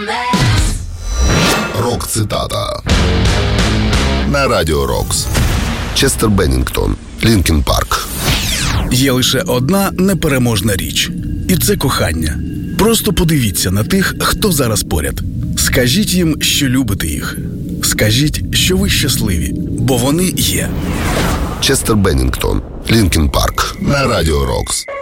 Рок-цитата на Радіо Рокс. Честер Беннінгтон, Лінкін Парк. Є лише одна непереможна річ. І це кохання. Просто подивіться на тих, хто зараз поряд. Скажіть їм, що любите їх. Скажіть, що ви щасливі, бо вони є. Честер Беннінгтон, Лінкін Парк на Радіо Рокс.